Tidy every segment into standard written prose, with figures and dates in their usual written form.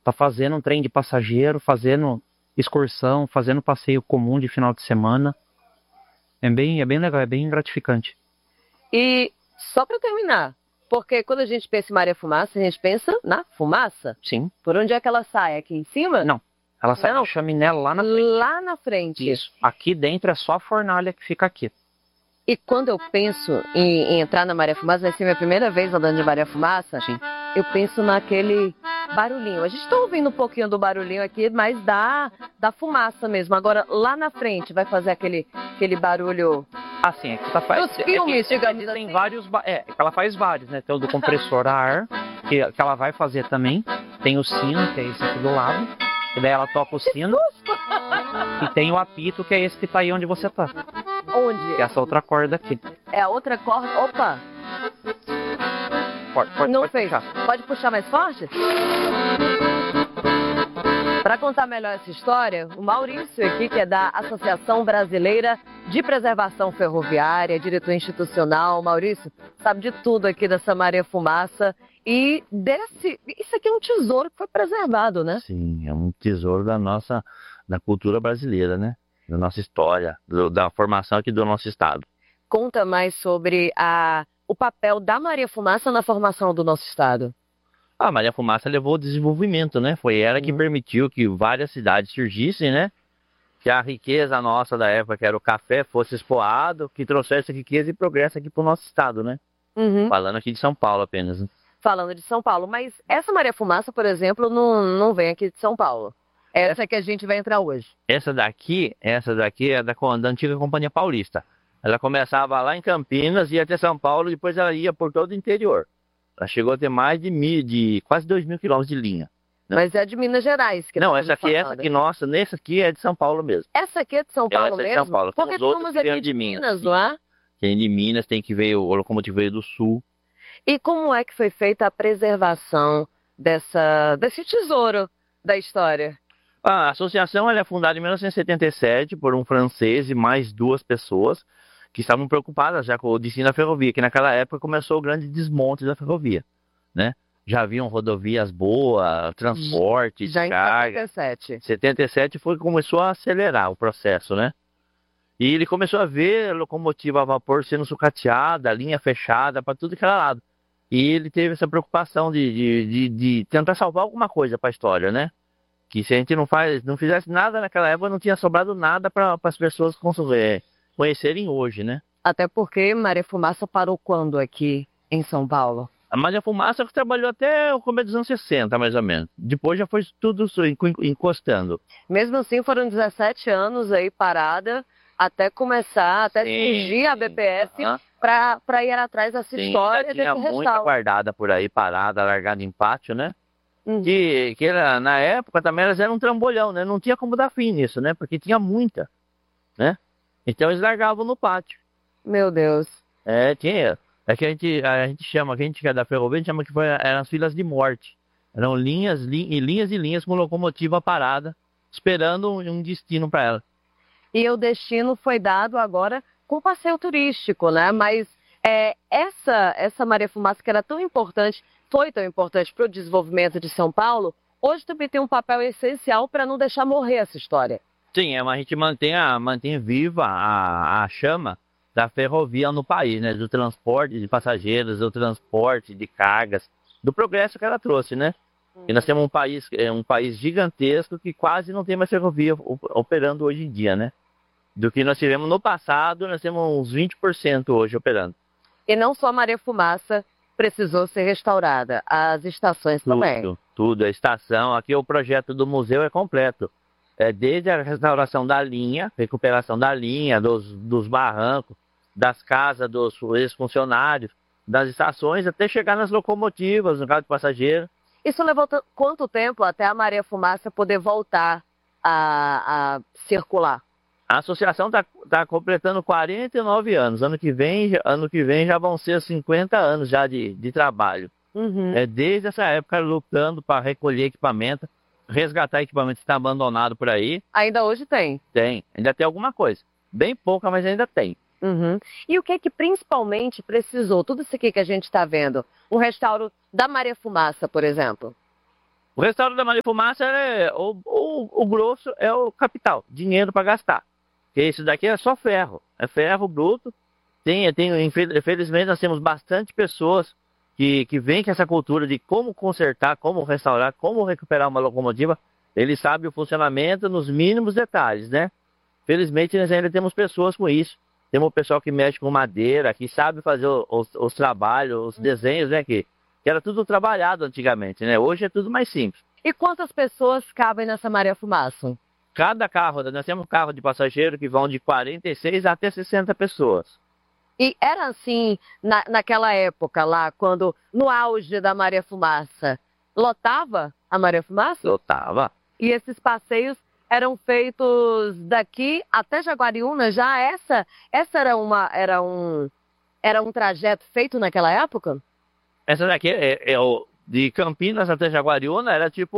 tá fazendo um trem de passageiro, fazendo excursão, fazendo passeio comum de final de semana. É bem legal, é bem gratificante. E só para terminar, porque quando a gente pensa em Maria Fumaça, a gente pensa na fumaça? Sim. Por onde é que ela sai? Aqui em cima? Não, ela sai da chaminé lá na frente. Lá na frente. Isso. Aqui dentro é só a fornalha que fica aqui. E quando eu penso em entrar na Maria Fumaça, vai ser minha primeira vez andando de Maria Fumaça, Sim. Eu penso naquele barulhinho. A gente está ouvindo um pouquinho do barulhinho aqui, mas da fumaça mesmo. Agora, lá na frente, vai fazer aquele barulho... Assim, é que ela faz... Dos filmes, digamos tem assim. vários... ela faz vários, né? Tem o do compressor a ar, que ela vai fazer também. Tem o sino, que é esse aqui do lado. E daí ela toca o sino. E tem o apito, que é esse que tá aí onde você tá. Onde? Que é essa outra corda aqui. É a outra corda. Opa! Pode fez. puxar. Pode puxar mais forte? Para contar melhor essa história, o Maurício aqui, que é da Associação Brasileira de Preservação Ferroviária, diretor institucional. Maurício, sabe de tudo aqui dessa Maria Fumaça. E isso aqui é um tesouro que foi preservado, né? Sim, é um tesouro da cultura brasileira, né? Da nossa história, da formação aqui do nosso estado. Conta mais sobre o papel da Maria Fumaça na formação do nosso estado. A Maria Fumaça levou o desenvolvimento, né? Foi ela que permitiu que várias cidades surgissem, né? Que a riqueza nossa da época, que era o café, fosse espoado, que trouxesse riqueza e progresso aqui para o nosso estado, né? Falando aqui de São Paulo apenas, né? Falando de São Paulo, mas essa Maria Fumaça, por exemplo, não vem aqui de São Paulo. Essa que a gente vai entrar hoje. Essa daqui é da antiga Companhia Paulista. Ela começava lá em Campinas, ia até São Paulo, depois ela ia por todo o interior. Ela chegou a ter mais de quase 2.000 quilômetros de linha. Né? Mas é de Minas Gerais. Não, essa aqui nossa, nessa aqui é de São Paulo mesmo. Essa aqui é de São Paulo mesmo? É de São Paulo. Porque somos aqui de Minas, não é? Tem de Minas, tem que ver o locomotivo veio do Sul. E como é que foi feita a preservação desse tesouro da história? A associação ela é fundada em 1977 por um francês e mais 2 pessoas que estavam preocupadas já com o destino da ferrovia, que naquela época começou o grande desmonte da ferrovia, né? Já haviam rodovias boas, transporte, já carga. Em 77. 77 foi que começou a acelerar o processo, né? E ele começou a ver a locomotiva a vapor sendo sucateada, a linha fechada para tudo que era lado. E ele teve essa preocupação de tentar salvar alguma coisa para a história, né? Que se a gente não fizesse nada naquela época, não tinha sobrado nada para as pessoas conhecerem hoje, né? Até porque Maria Fumaça parou quando aqui em São Paulo? A Maria Fumaça trabalhou até o começo dos anos 60, mais ou menos. Depois já foi tudo encostando. Mesmo assim, foram 17 anos aí parada, até começar, até surgir a BPS para ir atrás dessa história desse restauro. Tinha muita guardada por aí, parada, largada em pátio, né? Que na época também elas eram um trambolhão, né? Não tinha como dar fim nisso, né? Porque tinha muita, né? Então eles largavam no pátio. Meu Deus. Tinha. É que a gente chama, que a gente que é da ferrovia, a gente chama que eram as filas de morte. Eram linhas e linhas com locomotiva parada, esperando um destino para ela. E o destino foi dado agora com passeio turístico, né? Mas essa Maria Fumaça, que era tão importante, foi tão importante para o desenvolvimento de São Paulo, hoje também tem um papel essencial para não deixar morrer essa história. Sim, a gente mantém viva a chama da ferrovia no país, né? Do transporte de passageiros, do transporte de cargas, do progresso que ela trouxe, né? E nós temos um país gigantesco que quase não tem mais ferrovia operando hoje em dia, né? Do que nós tivemos no passado, nós temos uns 20% hoje operando. E não só a Maria Fumaça precisou ser restaurada, as estações também. Tudo, a estação, aqui o projeto do museu é completo. Desde a restauração da linha, recuperação da linha, dos barrancos, das casas dos ex-funcionários, das estações, até chegar nas locomotivas, no carro de passageiro. Isso levou quanto tempo até a Maria Fumaça poder voltar a circular? A associação está completando 49 anos. Ano que vem já vão ser 50 anos já de trabalho. Desde essa época lutando para recolher equipamento, resgatar equipamento que está abandonado por aí. Ainda hoje tem? Tem, ainda tem alguma coisa. Bem pouca, mas ainda tem. E o que é que principalmente precisou? Tudo isso aqui que a gente está vendo, o restauro da Maria Fumaça, por exemplo? O restauro da Maria Fumaça, o grosso é o capital, dinheiro para gastar. Porque isso daqui é só ferro, é ferro bruto. Infelizmente nós temos bastante pessoas que vêm com essa cultura de como consertar, como restaurar, como recuperar uma locomotiva. Eles sabem o funcionamento nos mínimos detalhes, né? Felizmente nós ainda temos pessoas com isso. Temos o pessoal que mexe com madeira, que sabe fazer os trabalhos, os desenhos, né? Que era tudo trabalhado antigamente, né? Hoje é tudo mais simples. E quantas pessoas cabem nessa Maria Fumaça? Cada carro, nós temos um carro de passageiro que vão de 46 até 60 pessoas. E era assim, naquela época lá, quando no auge da Maria Fumaça, lotava a Maria Fumaça? Lotava. E esses passeios eram feitos daqui até Jaguariúna? Já essa era um trajeto feito naquela época? Essa daqui de Campinas até Jaguariúna era tipo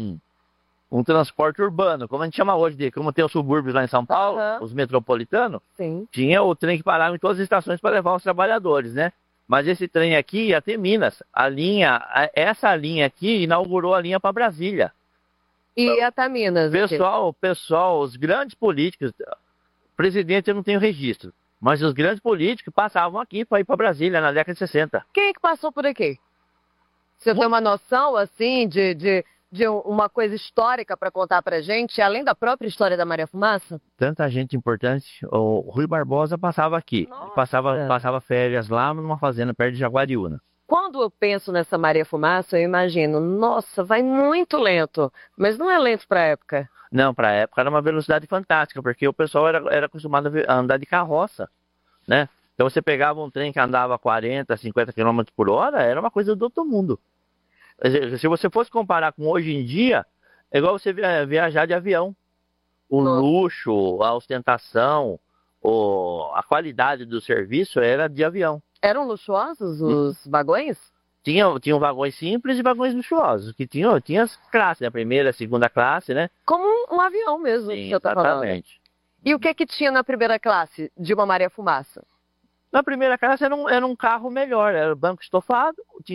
um transporte urbano, como a gente chama hoje, como tem os subúrbios lá em São Paulo, os metropolitanos. Sim. Tinha o trem que parava em todas as estações para levar os trabalhadores, né? Mas esse trem aqui ia até Minas. Essa linha aqui inaugurou a linha para Brasília. E até Minas. Pessoal, os grandes políticos, presidente eu não tenho registro, mas os grandes políticos passavam aqui para ir para Brasília na década de 60. Quem é que passou por aqui? Você tem uma noção, assim, de uma coisa histórica para contar pra gente, além da própria história da Maria Fumaça? Tanta gente importante. O Rui Barbosa passava aqui. Passava férias lá numa fazenda perto de Jaguariúna. Quando eu penso nessa Maria Fumaça, eu imagino, nossa, vai muito lento. Mas não é lento para a época. Não, para a época era uma velocidade fantástica, porque o pessoal era acostumado a andar de carroça, né? Então você pegava um trem que andava 40, 50 km por hora, era uma coisa do outro mundo. Se você fosse comparar com hoje em dia, é igual você viajar de avião. O luxo, a ostentação, a qualidade do serviço era de avião. Eram luxuosos os vagões? Tinham vagões simples e vagões luxuosos, que tinha as classes, né? A primeira, a segunda classe, né? Como um avião mesmo, Sim, que eu tô falando. exatamente. E o que tinha na primeira classe de uma Maria Fumaça? Na primeira classe era um carro melhor, era banco estofado,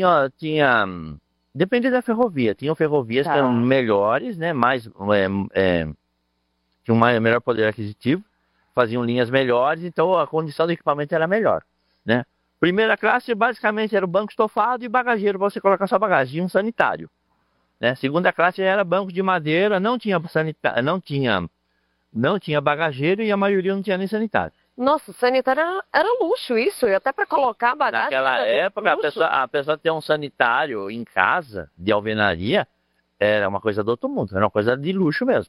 depende da ferrovia, tinham ferrovias que eram melhores, né? Tinham melhor poder aquisitivo, faziam linhas melhores, então a condição do equipamento era melhor, né? Primeira classe basicamente era o banco estofado e bagageiro para você colocar sua bagagem, e um sanitário, né? Segunda classe era banco de madeira, não tinha bagageiro e a maioria não tinha nem sanitário. Nossa, sanitário era luxo isso, e até para colocar a bagagem. Naquela época a pessoa ter um sanitário em casa de alvenaria era uma coisa do outro mundo, era uma coisa de luxo mesmo.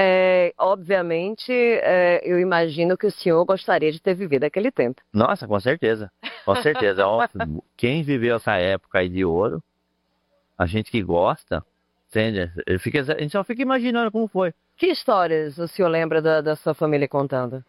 Obviamente, eu imagino que o senhor gostaria de ter vivido aquele tempo. Nossa, com certeza. Com certeza. Quem viveu essa época aí de ouro, a gente que gosta, entende? A gente só fica imaginando como foi. Que histórias o senhor lembra da sua família contando?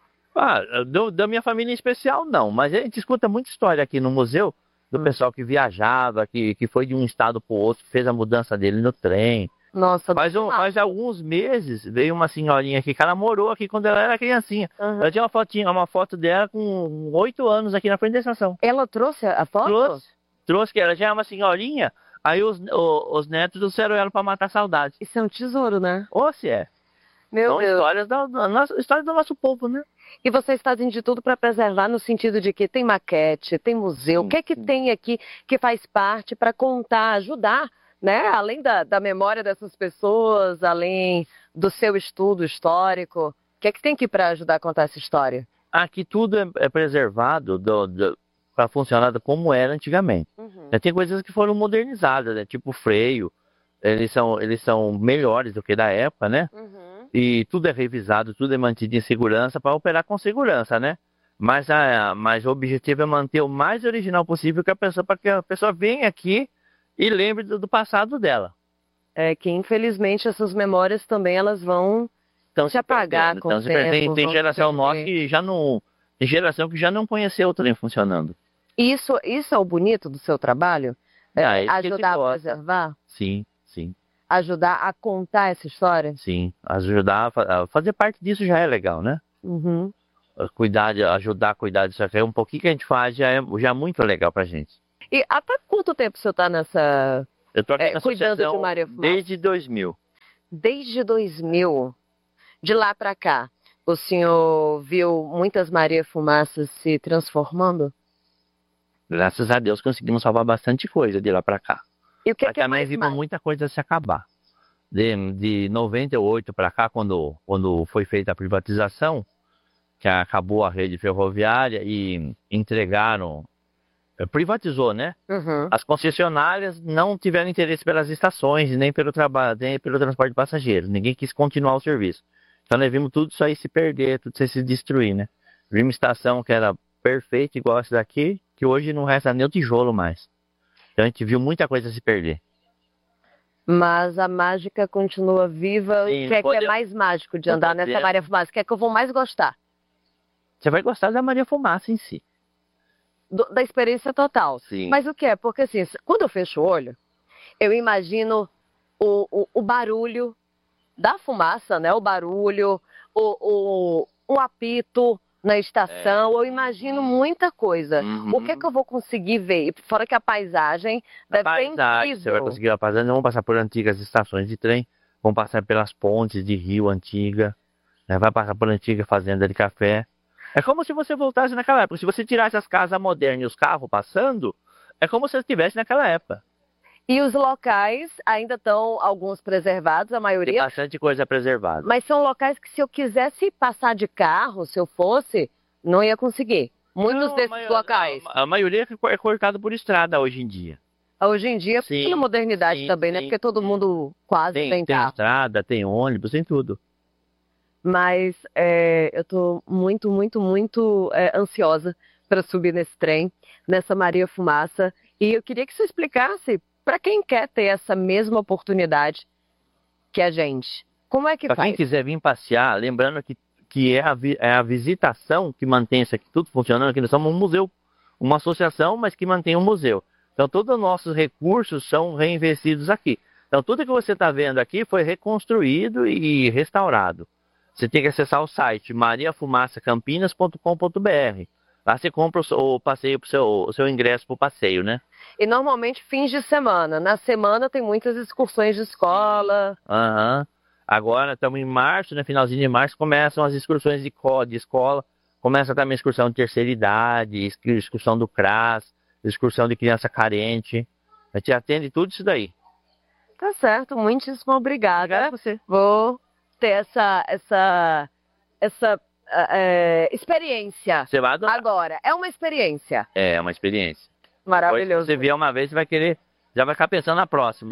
Da minha família em especial, não. Mas a gente escuta muita história aqui no museu do pessoal que viajava, que foi de um estado para o outro, fez a mudança dele no trem. Nossa, faz alguns meses veio uma senhorinha aqui que ela morou aqui quando ela era criancinha. Ela tinha uma foto dela com 8 anos aqui na frente da estação. Ela trouxe a foto? Trouxe que ela já é uma senhorinha. Aí os netos trouxeram ela para matar a saudade. Isso é um tesouro, né? Ou se é. Meu Deus. Histórias do nosso povo, né? E vocês fazem de tudo para preservar no sentido de que tem maquete, tem museu. O que é que tem aqui que faz parte para contar, ajudar, né? Além da memória dessas pessoas, além do seu estudo histórico, o que é que tem aqui para ajudar a contar essa história? Aqui tudo é preservado para funcionar como era antigamente. Tem coisas que foram modernizadas, né? Tipo freio, eles são melhores do que da época, né? E tudo é revisado, tudo é mantido em segurança para operar com segurança, né? Mas o objetivo é manter o mais original possível para que a pessoa venha aqui e lembre do passado dela. É que infelizmente essas memórias também elas vão se apagar com o tempo. Tem geração nossa que já não, tem geração que já não conheceu o trem funcionando. Isso é o bonito do seu trabalho? Ajudar a preservar? Sim, sim. Ajudar a contar essa história? Sim, ajudar a fazer parte disso já é legal, né? Ajudar a cuidar disso aqui, um pouquinho que a gente faz já é muito legal pra gente. E há quanto tempo o senhor está Eu tô aqui na cuidando de associação Maria Fumaça? desde 2000. Desde 2000, de lá para cá, o senhor viu muitas Maria Fumaças se transformando? Graças a Deus conseguimos salvar bastante coisa de lá para cá. E o que Mas é também mais vimos muita coisa se acabar. De 98 para cá, quando foi feita a privatização, que acabou a rede ferroviária e entregaram, privatizou, né? Uhum. As concessionárias não tiveram interesse pelas estações, nem pelo trabalho, nem pelo transporte de passageiros. Ninguém quis continuar o serviço. Então nós vimos tudo isso aí se perder, tudo isso aí se destruir, né? Vimos estação que era perfeita, igual essa daqui, que hoje não resta nem o tijolo mais. Então a gente viu muita coisa se perder. Mas a mágica continua viva. Sim, O que é mais mágico de andar nessa Maria Fumaça? O que é que eu vou mais gostar? Você vai gostar da Maria Fumaça em si. Da experiência total. Sim. Mas o que é? Porque assim, quando eu fecho o olho, eu imagino o barulho da fumaça, né? O barulho, o apito na estação. Eu imagino muita coisa. Uhum. O que é que eu vou conseguir ver? Fora que a paisagem deve ser incrível. Você vai conseguir a paisagem. Vamos passar por antigas estações de trem. Vamos passar pelas pontes de rio antiga. Né? Vai passar por antiga fazenda de café. É como se você voltasse naquela época. Se você tirasse as casas modernas e os carros passando, é como se você estivesse naquela época. E os locais ainda estão alguns preservados, a maioria. Tem bastante coisa preservada. Mas são locais que se eu quisesse passar de carro, se eu fosse, não ia conseguir. Muitos desses locais. A maioria é cortada por estrada hoje em dia. Hoje em dia, pela modernidade também, né? Porque todo mundo quase tem carro. Tem estrada, tem ônibus, tem tudo. Mas eu tô muito ansiosa para subir nesse trem, nessa Maria Fumaça. E eu queria que você explicasse para quem quer ter essa mesma oportunidade que a gente. Como é que faz? Para quem quiser vir passear, lembrando que é a visitação que mantém isso aqui tudo funcionando, que nós somos um museu, uma associação, mas que mantém um museu. Então todos os nossos recursos são reinvestidos aqui. Então tudo que você está vendo aqui foi reconstruído e restaurado. Você tem que acessar o site mariafumaçacampinas.com.br. Lá você compra o passeio, o seu ingresso para o passeio, né? E normalmente fins de semana. Na semana tem muitas excursões de escola. Uhum. Agora estamos em março, né? Finalzinho de março, começam as excursões de escola. Começa também a excursão de terceira idade, excursão do CRAS, excursão de criança carente. A gente atende tudo isso daí. Tá certo, muitíssimo obrigada. Obrigado a você. Vou ter essa experiência. Você vai adorar. Agora, é uma experiência. É uma experiência. Maravilhoso. Se você vier uma vez, você vai querer, já vai ficar pensando na próxima.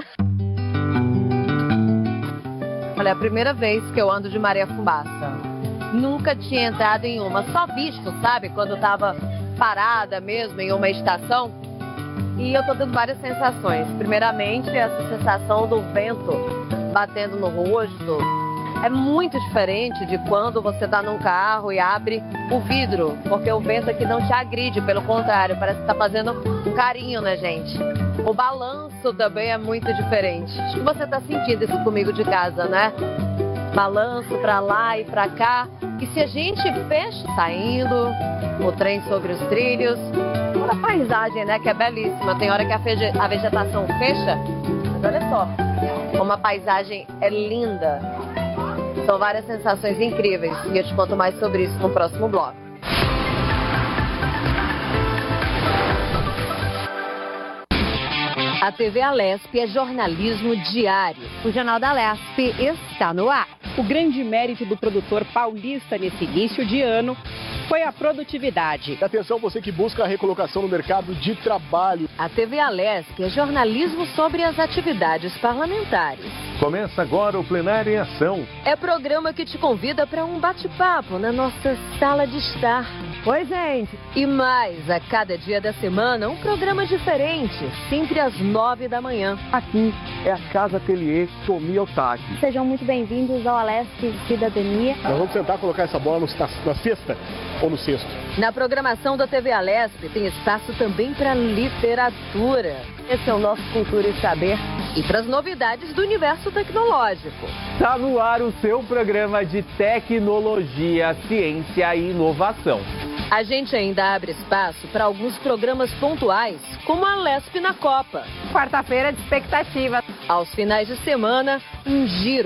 Olha, é a primeira vez que eu ando de Maria Fumaça. Nunca tinha entrado em uma, só visto, sabe? Quando eu tava parada mesmo em uma estação. E eu tô tendo várias sensações. Primeiramente, essa sensação do vento batendo no rosto. É muito diferente de quando você está num carro e abre o vidro, porque o vento aqui não te agride, pelo contrário, parece que está fazendo um carinho na gente. O balanço também é muito diferente. Acho que você está sentindo isso comigo de casa, né? Balanço para lá e para cá. E se a gente fecha, saindo, o trem sobre os trilhos, toda a paisagem, né, que é belíssima. Tem hora que a vegetação fecha, mas olha só, como a paisagem é linda. São várias sensações incríveis e eu te conto mais sobre isso no próximo bloco. A TV Alesp é jornalismo diário. O Jornal da Alesp está no ar. O grande mérito do produtor paulista nesse início de ano foi a produtividade. Atenção, você que busca a recolocação no mercado de trabalho. A TV Alesp é jornalismo sobre as atividades parlamentares. Começa agora o Plenário em Ação. É programa que te convida para um bate-papo na nossa sala de estar. Oi, gente! E mais, a cada dia da semana, um programa diferente, sempre às 9 da manhã. Aqui é a Casa Ateliê Tomi Otaki. Sejam muito bem-vindos ao Alesp Cidadania. Nós vamos tentar colocar essa bola na cesta ou no cesto. Na programação da TV Alesp tem espaço também para literatura. Esse é o nosso Cultura e Saber. E para as novidades do universo tecnológico. Está no ar o seu programa de tecnologia, ciência e inovação. A gente ainda abre espaço para alguns programas pontuais, como a Lesp na Copa. Quarta-feira de expectativa. Aos finais de semana, um giro